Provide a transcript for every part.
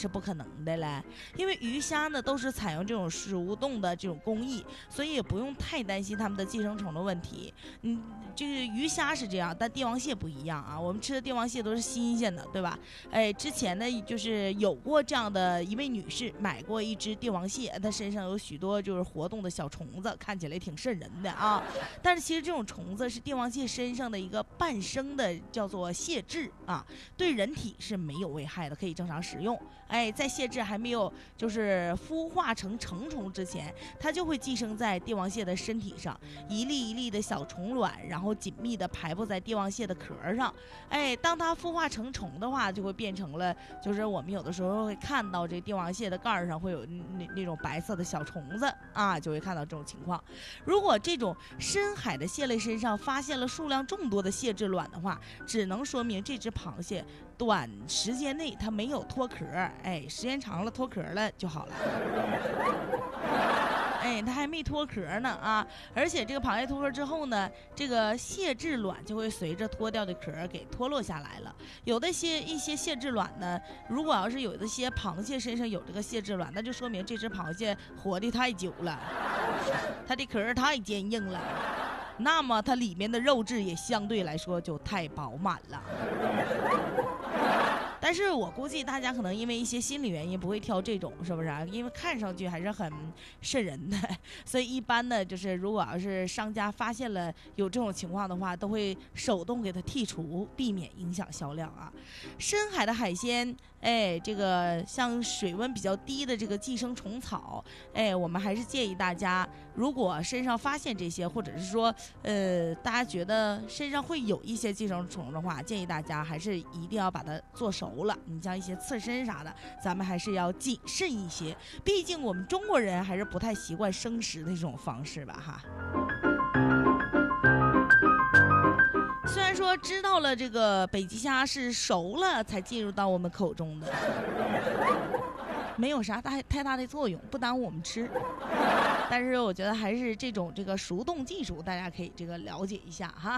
是不可能的了，因为鱼虾呢都是采用这种熟冻的这种工艺，所以也不用太担心它们的寄生虫的问题。这个鱼虾是这样，但帝王蟹不一样啊，我们吃的帝王蟹都是新鲜的，对吧？之前呢就是有过这样的一位女士买过一只帝王蟹，她身上有许多就是活动的小虫子，看起来挺瘆人的啊。但是其实这种虫子是帝王蟹身上的一个半生的，叫做蟹质啊，对人体是没有危害的，可以正常食用。在蟹质还没有就是孵化成成虫之前，它就会寄生在帝王蟹的身体上，一粒一粒的小虫卵，然后紧密的排布在帝王蟹的壳上。当它孵化成虫的话，就会变成了，就是我们有的时候会看到这帝王蟹的盖上会有那种白色的小虫子啊，就会看到这种情况。如果这种深海的蟹类身上发现了数量众多的蟹质卵的话，只能说明这只螃蟹短时间内它没有脱壳，时间长了脱壳了就好了。它还没脱壳呢啊！而且这个螃蟹脱壳之后呢，这个蟹质卵就会随着脱掉的壳给脱落下来了。有的一些蟹质卵呢，如果要是有的些螃蟹身上有这个蟹质卵，那就说明这只螃蟹活得太久了，它的壳太坚硬了，那么它里面的肉质也相对来说就太饱满了。但是我估计大家可能因为一些心理原因不会挑这种，是不是啊？因为看上去还是很瘆人的，所以一般的就是如果要是商家发现了有这种情况的话，都会手动给它剔除，避免影响销量啊。深海的海鲜，这个像水温比较低的这个寄生虫草，我们还是建议大家，如果身上发现这些，或者是说大家觉得身上会有一些寄生虫的话，建议大家还是一定要把它做熟了。你像一些刺身啥的，咱们还是要谨慎一些，毕竟我们中国人还是不太习惯生食的这种方式吧哈。虽然说知道了这个北极虾是熟了才进入到我们口中的，没有啥太大的作用，不耽误我们吃。但是我觉得还是这个熟冻技术，大家可以这个了解一下哈。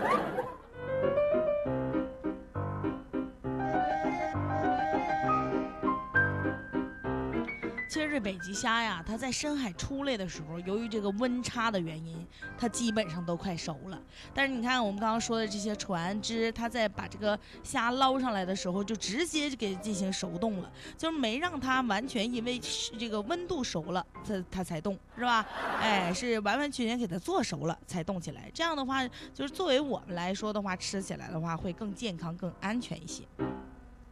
其实这北极虾呀，它在深海出来的时候，由于这个温差的原因，它基本上都快熟了。但是你看我们刚刚说的这些船只，它在把这个虾捞上来的时候，就直接就给进行熟冻了，就是没让它完全因为这个温度熟了，它才冻，是吧？是完完全全给它做熟了才冻起来。这样的话，就是作为我们来说的话，吃起来的话会更健康、更安全一些。